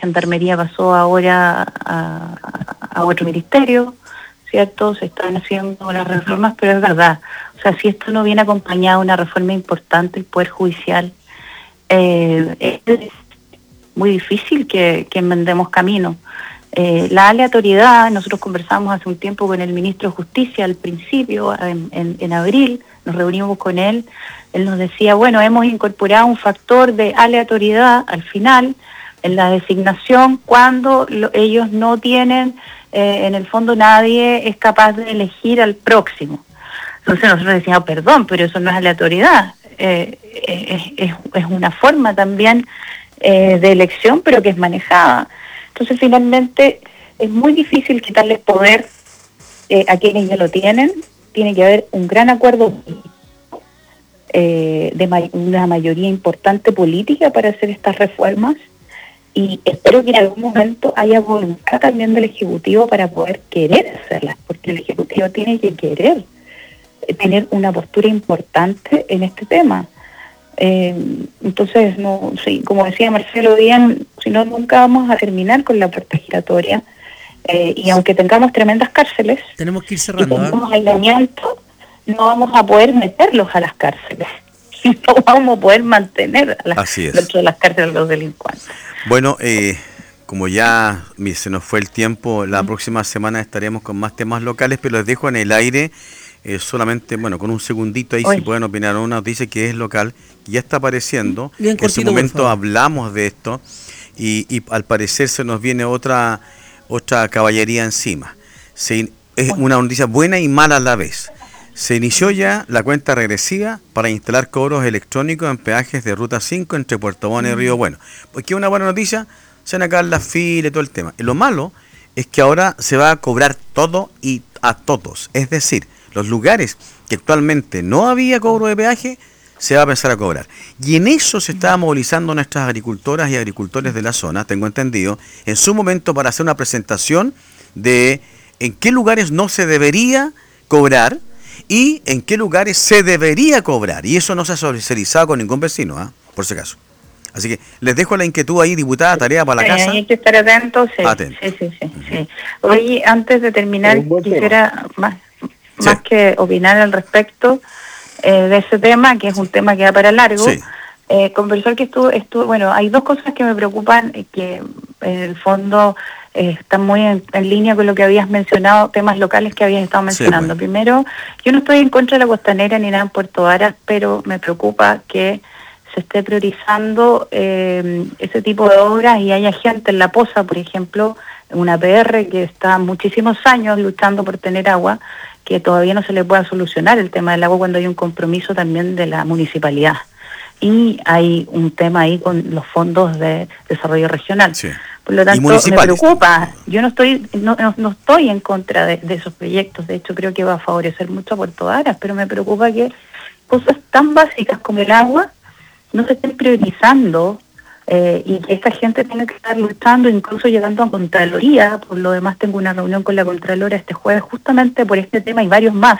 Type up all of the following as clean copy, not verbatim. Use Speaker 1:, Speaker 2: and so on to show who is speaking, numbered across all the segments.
Speaker 1: Gendarmería pasó ahora a otro ministerio, ¿cierto? Se están haciendo las reformas, pero es verdad. O sea, si esto no viene acompañado de una reforma importante del Poder Judicial, es muy difícil que enmendemos camino. La aleatoriedad, nosotros conversamos hace un tiempo con el ministro de Justicia al principio, en abril, nos reunimos con él nos decía, bueno, hemos incorporado un factor de aleatoriedad al final, en la designación, cuando ellos no tienen, en el fondo nadie es capaz de elegir al próximo. Entonces nosotros decíamos, perdón, pero eso no es aleatoriedad, es una forma también de elección, pero que es manejada. Entonces finalmente es muy difícil quitarles poder a quienes ya lo tienen. Tiene que haber un gran acuerdo de una mayoría importante política para hacer estas reformas, y espero que en algún momento haya voluntad también del Ejecutivo para poder querer hacerlas, porque el Ejecutivo tiene que querer tener una postura importante en este tema. Entonces, no, sí, como decía Marcelo Díaz, si no, nunca vamos a terminar con la puerta giratoria, y aunque tengamos tremendas cárceles,
Speaker 2: tenemos que ir cerrando,
Speaker 1: y tengamos aislamiento, no vamos a poder meterlos a las cárceles, no vamos a poder mantener dentro de las cárceles a los delincuentes.
Speaker 3: Bueno, como ya se nos fue el tiempo, la próxima semana estaremos con más temas locales, pero les dejo en el aire solamente, bueno, con un segundito ahí, si pueden opinar, una noticia que es local, que ya está apareciendo.
Speaker 2: Bien cortito,
Speaker 3: en su momento hablamos de esto y al parecer se nos viene otra caballería encima. Es una noticia buena y mala a la vez. Se inició ya la cuenta regresiva para instalar cobros electrónicos en peajes de Ruta 5 entre Puerto Montt y Río Bueno. Pues que es una buena noticia, se van a acabar las filas y todo el tema. Y lo malo es que ahora se va a cobrar todo y a todos. Es decir, los lugares que actualmente no había cobro de peaje, se va a empezar a cobrar. Y en eso se estaban movilizando nuestras agricultoras y agricultores de la zona, tengo entendido, en su momento para hacer una presentación de en qué lugares no se debería cobrar y en qué lugares se debería cobrar. Y eso no se ha socializado con ningún vecino, por si acaso. Así que les dejo la inquietud ahí, diputada, tarea para la casa.
Speaker 1: Hay que estar atentos, sí. Hoy, antes de terminar, quisiera más que opinar al respecto de ese tema, que es un tema que va para largo. Conversar que estuvo, bueno, hay dos cosas que me preocupan, que en el fondo están muy en línea con lo que habías mencionado, temas locales que habías estado mencionando. Primero, yo no estoy en contra de la costanera ni nada en Puerto Varas, pero me preocupa que se esté priorizando ese tipo de obras y haya gente en La Poza, por ejemplo, una PR que está muchísimos años luchando por tener agua, que todavía no se le pueda solucionar el tema del agua cuando hay un compromiso también de la municipalidad. Y hay un tema ahí con los fondos de desarrollo regional. Por lo tanto, me preocupa. Yo no estoy en contra de esos proyectos. De hecho, creo que va a favorecer mucho a Puerto Varas, pero me preocupa que cosas tan básicas como el agua no se estén priorizando, y que esta gente tenga que estar luchando, incluso llegando a Contraloría. Por lo demás, tengo una reunión con la Contralora este jueves justamente por este tema y varios más.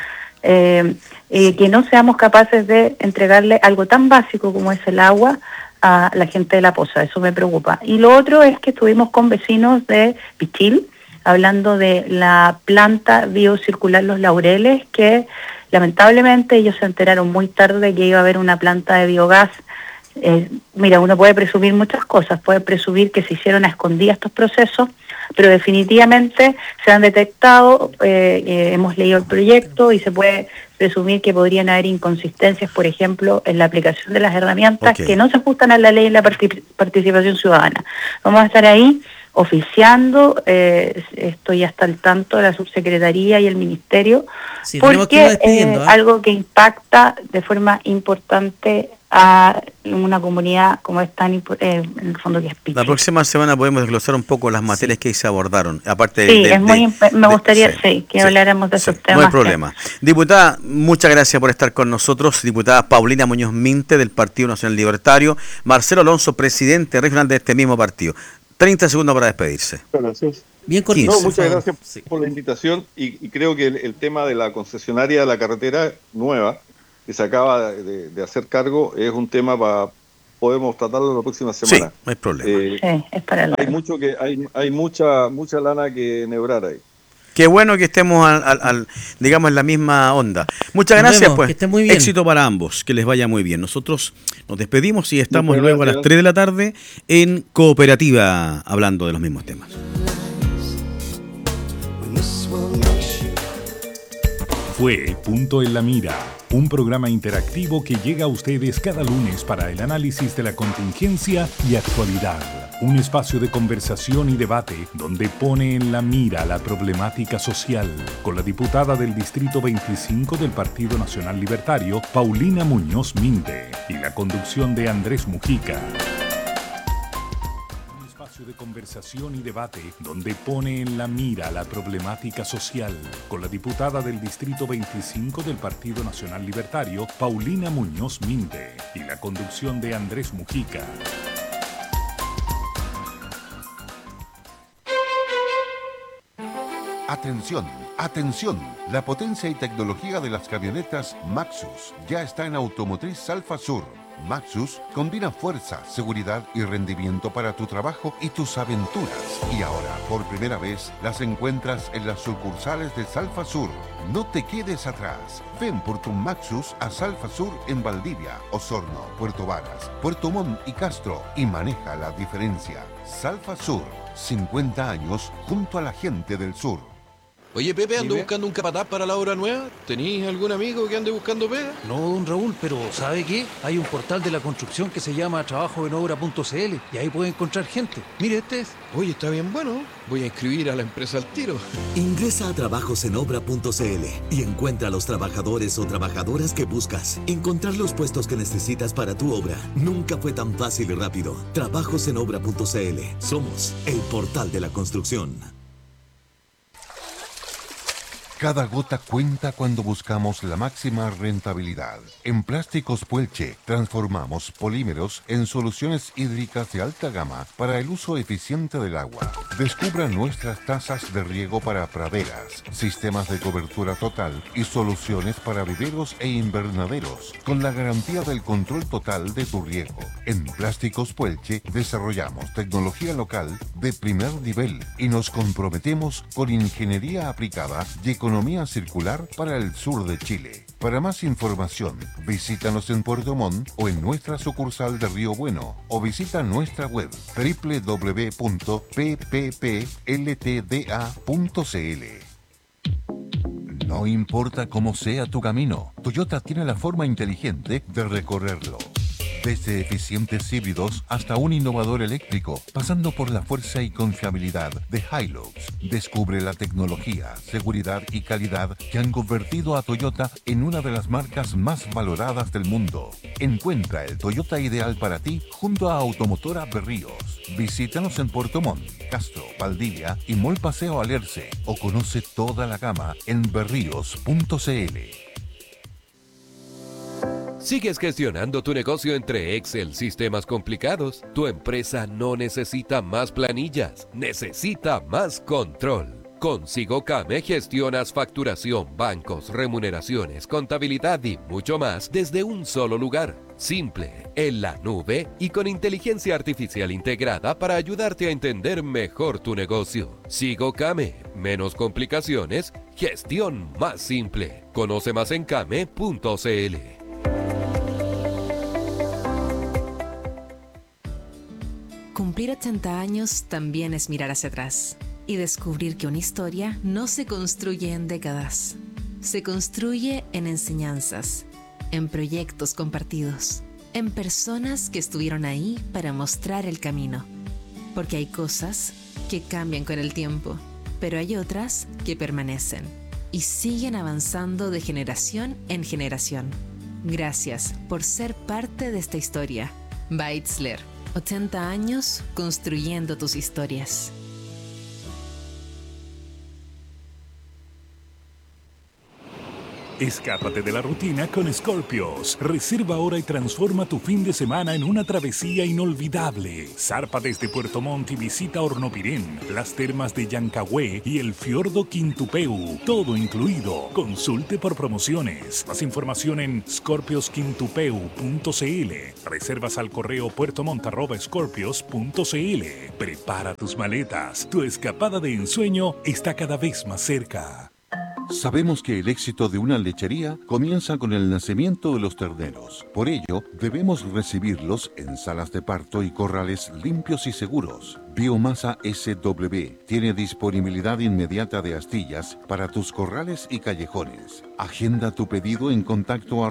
Speaker 1: Que no seamos capaces de entregarle algo tan básico como es el agua a la gente de La Poza. Eso me preocupa. Y lo otro es que estuvimos con vecinos de Pichil hablando de la planta biocircular Los Laureles, que lamentablemente ellos se enteraron muy tarde que iba a haber una planta de biogás. Mira, uno puede presumir muchas cosas, puede presumir que se hicieron a escondidas estos procesos, pero definitivamente se han detectado, hemos leído el proyecto y se puede presumir que podrían haber inconsistencias, por ejemplo, en la aplicación de las herramientas que no se ajustan a la ley y la participación ciudadana. Vamos a estar ahí oficiando, estoy hasta el tanto de la subsecretaría y el ministerio, porque es algo que impacta de forma importante a una comunidad como es tan en el fondo que es Pichil.
Speaker 3: La próxima semana podemos desglosar un poco las materias que ahí se abordaron. Aparte
Speaker 1: me gustaría que habláramos de esos temas.
Speaker 3: No hay problema. Diputada, muchas gracias por estar con nosotros. Diputada Paulina Muñoz Minte del Partido Nacional Libertario. Marcelo Alonso, presidente regional de este mismo partido. 30 segundos para despedirse.
Speaker 4: Gracias.
Speaker 2: Bien cortito.
Speaker 4: No, muchas gracias por la invitación y creo que el tema de la concesionaria de la carretera nueva que se acaba de hacer cargo es un tema podemos tratarlo la próxima semana.
Speaker 3: Sí, no hay problema.
Speaker 1: Sí, es para
Speaker 4: hay mucho que hay mucha lana que enhebrar ahí.
Speaker 3: Qué bueno que estemos digamos, en la misma onda. Muchas gracias, pues.
Speaker 2: Que estén muy bien.
Speaker 3: Éxito para ambos, que les vaya muy bien. Nosotros nos despedimos y estamos luego a las 3 de la tarde en Cooperativa, hablando de los mismos temas.
Speaker 5: Fue Punto en la Mira, un programa interactivo que llega a ustedes cada lunes para el análisis de la contingencia y actualidad. Un espacio de conversación y debate donde pone en la mira la problemática social, con la diputada del Distrito 25 del Partido Nacional Libertario, Paulina Muñoz Minte, y la conducción de Andrés Mujica. De conversación y debate donde pone en la mira la problemática social, con la diputada del Distrito 25 del Partido Nacional Libertario, Paulina Muñoz Minte, y la conducción de Andrés Mujica.
Speaker 6: Atención, atención, la potencia y tecnología de las camionetas Maxus ya está en Automotriz Alfa Sur. Maxus combina fuerza, seguridad y rendimiento para tu trabajo y tus aventuras. Y ahora, por primera vez, las encuentras en las sucursales de Salfa Sur. No te quedes atrás. Ven por tu Maxus a Salfa Sur en Valdivia, Osorno, Puerto Varas, Puerto Montt y Castro y maneja la diferencia. Salfa Sur, 50 años junto a la gente del sur.
Speaker 7: Oye, Pepe, ando buscando un capataz para la obra nueva. ¿Tenís algún amigo que ande buscando pega?
Speaker 2: No, don Raúl, pero ¿sabe qué? Hay un portal de la construcción que se llama trabajoenobra.cl y ahí puede encontrar gente. Mire, este es.
Speaker 7: Oye, está bien bueno. Voy a inscribir a la empresa al tiro.
Speaker 8: Ingresa a trabajosenobra.cl y encuentra a los trabajadores o trabajadoras que buscas. Encontrar los puestos que necesitas para tu obra nunca fue tan fácil y rápido. Trabajosenobra.cl. Somos el portal de la construcción.
Speaker 6: Cada gota cuenta cuando buscamos la máxima rentabilidad. En Plásticos Puelche transformamos polímeros en soluciones hídricas de alta gama para el uso eficiente del agua. Descubra nuestras tazas de riego para praderas, sistemas de cobertura total y soluciones para viveros e invernaderos, con la garantía del control total de tu riego. En Plásticos Puelche desarrollamos tecnología local de primer nivel y nos comprometemos con ingeniería aplicada y economía circular para el sur de Chile. Para más información, visítanos en Puerto Montt o en nuestra sucursal de Río Bueno o visita nuestra web www.pppLTDA.cl. No importa cómo sea tu camino, Toyota tiene la forma inteligente de recorrerlo. Desde eficientes híbridos hasta un innovador eléctrico, pasando por la fuerza y confiabilidad de Hilux. Descubre la tecnología, seguridad y calidad que han convertido a Toyota en una de las marcas más valoradas del mundo. Encuentra el Toyota ideal para ti junto a Automotora Berríos. Visítanos en Puerto Montt, Castro, Valdivia y Mall Paseo Alerce o conoce toda la gama en berríos.cl.
Speaker 9: ¿Sigues gestionando tu negocio entre Excel, sistemas complicados? Tu empresa no necesita más planillas, necesita más control. Con SigoCame gestionas facturación, bancos, remuneraciones, contabilidad y mucho más desde un solo lugar. Simple, en la nube y con inteligencia artificial integrada para ayudarte a entender mejor tu negocio. SigoCame, menos complicaciones, gestión más simple. Conoce más en came.cl.
Speaker 10: Cumplir 80 años también es mirar hacia atrás y descubrir que una historia no se construye en décadas. Se construye en enseñanzas, en proyectos compartidos, en personas que estuvieron ahí para mostrar el camino. Porque hay cosas que cambian con el tiempo, pero hay otras que permanecen y siguen avanzando de generación en generación. Gracias por ser parte de esta historia. Beitzler. 80 años construyendo tus historias.
Speaker 5: Escápate de la rutina con Scorpios. Reserva ahora y transforma tu fin de semana en una travesía inolvidable. Zarpa desde Puerto Montt y visita Hornopirén, las termas de Yancagüe y el fiordo Quintupeu. Todo incluido. Consulte por promociones. Más información en scorpiosquintupeu.cl. Reservas al correo puertomont@scorpios.cl. Prepara tus maletas. Tu escapada de ensueño está cada vez más cerca.
Speaker 6: Sabemos que el éxito de una lechería comienza con el nacimiento de los terneros. Por ello, debemos recibirlos en salas de parto y corrales limpios y seguros. Biomasa SW tiene disponibilidad inmediata de astillas para tus corrales y callejones. Agenda tu pedido en contacto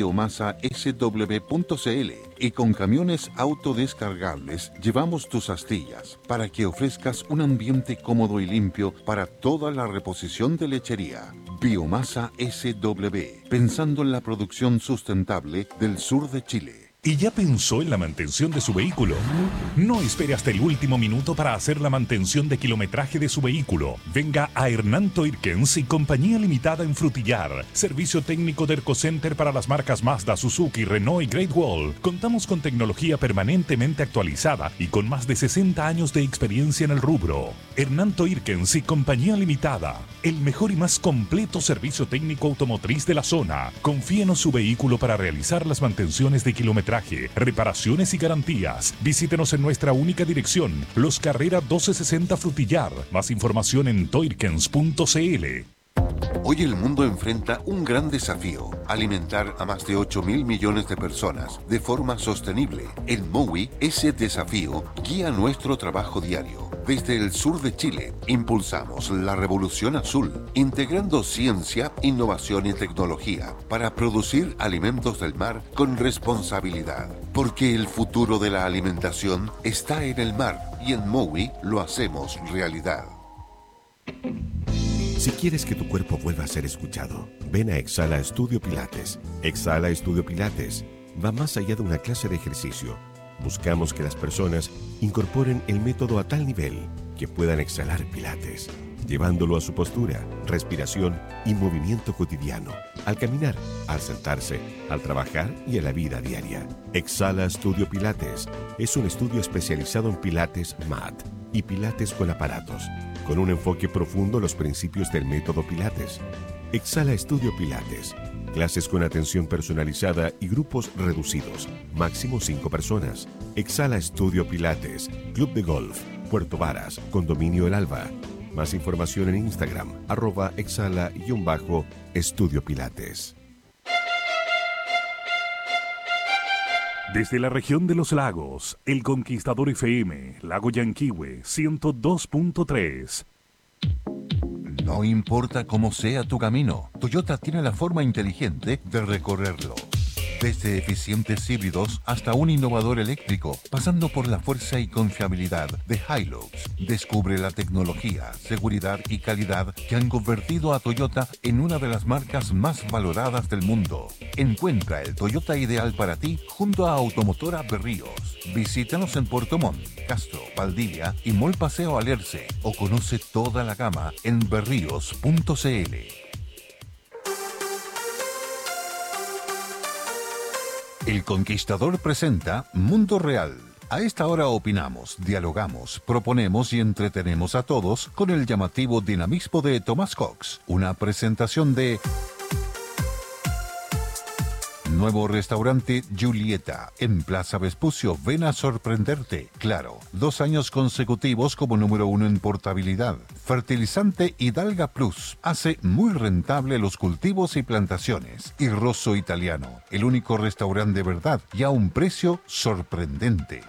Speaker 6: @biomasasw.cl y con camiones autodescargables llevamos tus astillas para que ofrezcas un ambiente cómodo y limpio para toda la reposición de lechería. Biomasa SW, pensando en la producción sustentable del sur de Chile.
Speaker 5: ¿Y ya pensó en la mantención de su vehículo? No espere hasta el último minuto para hacer la mantención de kilometraje de su vehículo. Venga a Hernán Toirkens y Compañía Limitada en Frutillar. Servicio técnico de Ercocenter para las marcas Mazda, Suzuki, Renault y Great Wall. Contamos con tecnología permanentemente actualizada y con más de 60 años de experiencia en el rubro. Hernán Toirkens y Compañía Limitada. El mejor y más completo servicio técnico automotriz de la zona. Confíenos su vehículo para realizar las mantenciones de kilometraje, reparaciones y garantías. Visítenos en nuestra única dirección, Los Carrera 1260 Frutillar. Más información en toirkens.cl.
Speaker 6: Hoy el mundo enfrenta un gran desafío: alimentar a más de 8.000 millones de personas de forma sostenible. En MOWI, ese desafío guía nuestro trabajo diario. Desde el sur de Chile, impulsamos la revolución azul, integrando ciencia, innovación y tecnología para producir alimentos del mar con responsabilidad. Porque el futuro de la alimentación está en el mar y en MOWI lo hacemos realidad.
Speaker 11: Si quieres que tu cuerpo vuelva a ser escuchado, ven a Exhala Estudio Pilates. Exhala Estudio Pilates va más allá de una clase de ejercicio. Buscamos que las personas incorporen el método a tal nivel que puedan exhalar Pilates, llevándolo a su postura, respiración y movimiento cotidiano, al caminar, al sentarse, al trabajar y a la vida diaria. Exhala Estudio Pilates es un estudio especializado en Pilates MAT y Pilates con aparatos, con un enfoque profundo en los principios del método Pilates. Exhala Estudio Pilates. Clases con atención personalizada y grupos reducidos. Máximo 5 personas. Exhala Estudio Pilates. Club de Golf. Puerto Varas. Condominio El Alba. Más información en Instagram. @exhala_Estudio Pilates.
Speaker 5: Desde la región de los lagos, El Conquistador FM, Lago Yanquihue, 102.3.
Speaker 6: No importa cómo sea tu camino, Toyota tiene la forma inteligente de recorrerlo. Desde eficientes híbridos hasta un innovador eléctrico, pasando por la fuerza y confiabilidad de Hilux. Descubre la tecnología, seguridad y calidad que han convertido a Toyota en una de las marcas más valoradas del mundo. Encuentra el Toyota ideal para ti junto a Automotora Berríos. Visítanos en Puerto Montt, Castro, Valdivia y Mall Paseo Alerce, o conoce toda la gama en berríos.cl. El Conquistador presenta Mundo Real. A esta hora opinamos, dialogamos, proponemos y entretenemos a todos con el llamativo dinamismo de Tomás Cox. Una presentación de nuevo restaurante Julieta en Plaza Vespucio. Ven a sorprenderte. Claro, 2 años consecutivos como número 1 en portabilidad. Fertilizante Hidalga Plus hace muy rentable los cultivos y plantaciones. Y Rosso Italiano, el único restaurante de verdad y a un precio sorprendente.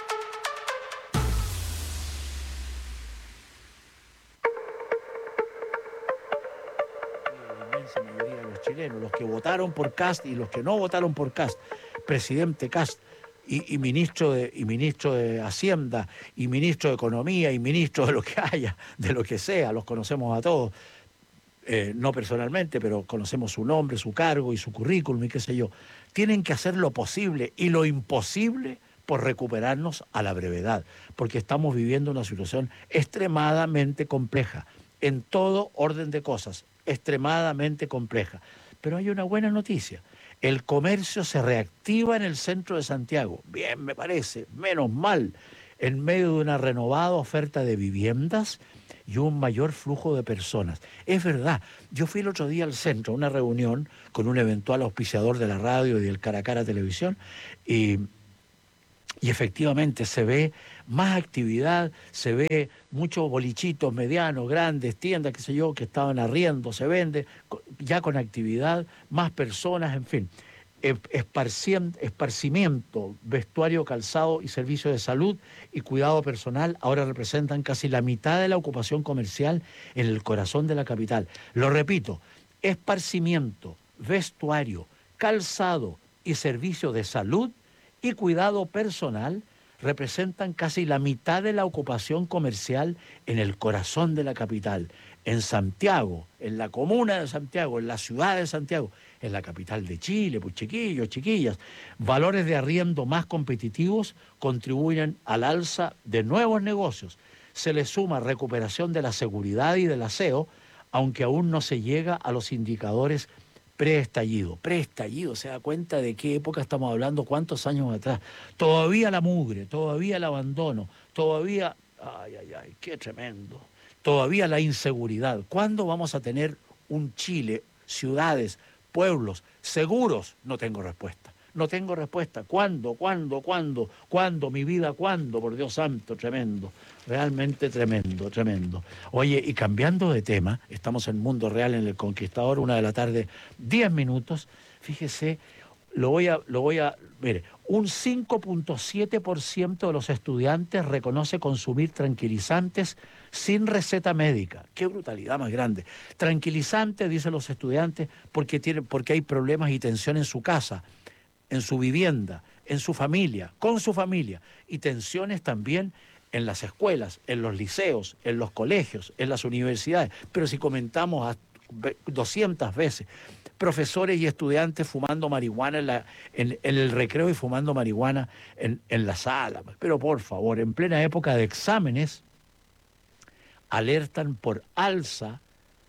Speaker 12: Chilenos, los que votaron por Kast y los que no votaron por Kast, presidente Kast y ministro de Hacienda y ministro de Economía y ministro de lo que haya, de lo que sea, los conocemos a todos, no personalmente, pero conocemos su nombre, su cargo y su currículum y qué sé yo, tienen que hacer lo posible y lo imposible por recuperarnos a la brevedad, porque estamos viviendo una situación extremadamente compleja, en todo orden de cosas, extremadamente compleja. Pero hay una buena noticia. El comercio se reactiva en el centro de Santiago. Bien, me parece, menos mal, en medio de una renovada oferta de viviendas y un mayor flujo de personas. Es verdad, yo fui el otro día al centro a una reunión con un eventual auspiciador de la radio y del Cara a Cara Televisión y efectivamente se ve más actividad, se ve muchos bolichitos medianos, grandes, tiendas, qué sé yo, que estaban arriendo, se vende, ya con actividad, más personas, en fin. Esparcimiento, vestuario, calzado y servicio de salud y cuidado personal ahora representan casi la mitad de la ocupación comercial en el corazón de la capital. Lo repito, esparcimiento, vestuario, calzado y servicio de salud y cuidado personal representan casi la mitad de la ocupación comercial en el corazón de la capital, en Santiago, en la comuna de Santiago, en la ciudad de Santiago, en la capital de Chile, pues chiquillos, chiquillas. Valores de arriendo más competitivos contribuyen al alza de nuevos negocios. Se le suma recuperación de la seguridad y del aseo, aunque aún no se llega a los indicadores preestallido. Preestallido, ¿se da cuenta de qué época estamos hablando? ¿Cuántos años atrás? Todavía la mugre, todavía el abandono, todavía... Ay, ay, ay, qué tremendo. Todavía la inseguridad. ¿Cuándo vamos a tener un Chile, ciudades, pueblos seguros? No tengo respuesta. No tengo respuesta. ¿Cuándo? ¿Cuándo? ¿Cuándo? ¿Cuándo? Mi vida, ¿cuándo? Por Dios santo, tremendo. Realmente tremendo, tremendo. Oye, y cambiando de tema, estamos en Mundo Real en El Conquistador, 1:00 p.m, 10 minutos. Fíjese, mire, un 5.7% de los estudiantes reconoce consumir tranquilizantes sin receta médica. ¡Qué brutalidad más grande! Tranquilizantes, dicen los estudiantes, porque hay problemas y tensión en su casa, en su vivienda, en su familia, con su familia, y tensiones también en las escuelas, en los liceos, en los colegios, en las universidades. Pero si comentamos 200 veces, profesores y estudiantes fumando marihuana en el recreo y fumando marihuana en la sala. Pero por favor, en plena época de exámenes, alertan por alza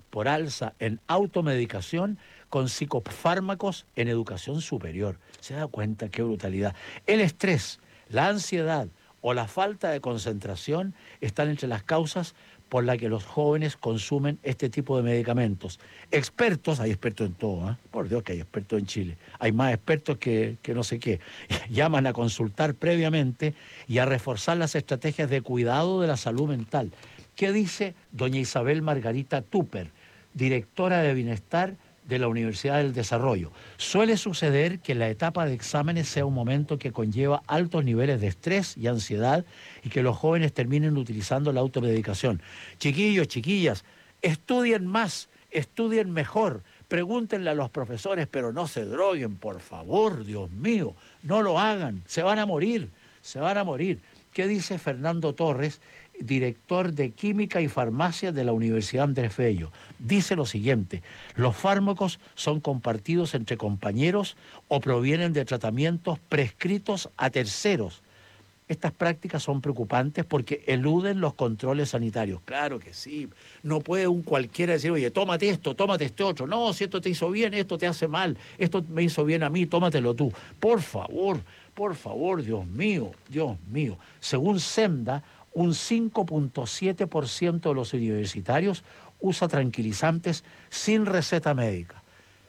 Speaker 12: en automedicación con psicofármacos en educación superior. ¿Se da cuenta qué brutalidad? El estrés, la ansiedad o la falta de concentración están entre las causas por las que los jóvenes consumen este tipo de medicamentos. Expertos, hay expertos en todo, ¿eh? Por Dios que hay expertos en Chile. Hay más expertos que no sé qué. Llaman a consultar previamente y a reforzar las estrategias de cuidado de la salud mental. ¿Qué dice doña Isabel Margarita Tupper, directora de Bienestar de la Universidad del Desarrollo? Suele suceder que la etapa de exámenes sea un momento que conlleva altos niveles de estrés y ansiedad y que los jóvenes terminen utilizando la automedicación. Chiquillos, chiquillas, estudien más, estudien mejor, pregúntenle a los profesores, pero no se droguen, por favor, Dios mío, no lo hagan, se van a morir, se van a morir. ¿Qué dice Fernando Torres, director de Química y Farmacia de la Universidad Andrés Bello? Dice lo siguiente: los fármacos son compartidos entre compañeros o provienen de tratamientos prescritos a terceros. Estas prácticas son preocupantes porque eluden los controles sanitarios. Claro que sí. No puede un cualquiera decir, oye, tómate esto, tómate este otro. No, si esto te hizo bien, esto te hace mal. Esto me hizo bien a mí, tómatelo tú. Por favor, Dios mío, Dios mío. Según SEMDA, un 5.7% de los universitarios usa tranquilizantes sin receta médica.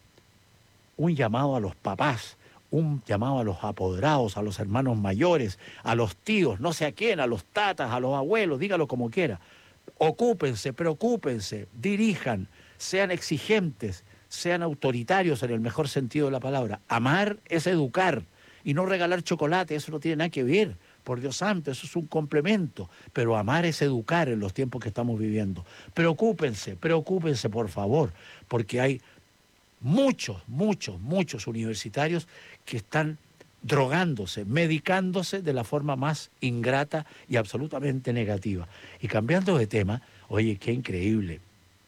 Speaker 12: Un llamado a los papás, un llamado a los apoderados, a los hermanos mayores, a los tíos, no sé a quién, a los tatas, a los abuelos, dígalo como quiera. Ocúpense, preocúpense, dirijan, sean exigentes, sean autoritarios en el mejor sentido de la palabra. Amar es educar y no regalar chocolate, eso no tiene nada que ver. Por Dios santo, eso es un complemento, pero amar es educar en los tiempos que estamos viviendo. Preocúpense, por favor, porque hay muchos universitarios que están drogándose, medicándose de la forma más ingrata y absolutamente negativa. Y cambiando de tema, oye, qué increíble,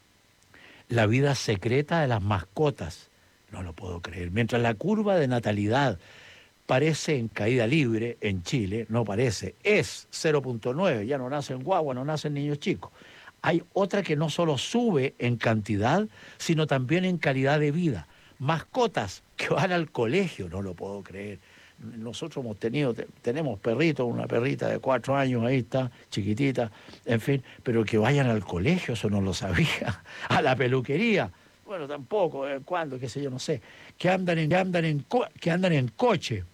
Speaker 12: la vida secreta de las mascotas, no lo puedo creer. Mientras la curva de natalidad parece en caída libre en Chile, no parece, es 0.9, ya no nacen guaguas, no nacen niños chicos. Hay otra que no solo sube en cantidad, sino también en calidad de vida. mascotas que van al colegio, no lo puedo creer. Nosotros tenemos perritos, una perrita de 4 años, ahí está, chiquitita, en fin, pero que vayan al colegio, eso no lo sabía. A la peluquería, bueno, tampoco, cuándo, qué sé yo, no sé. Que andan en coche.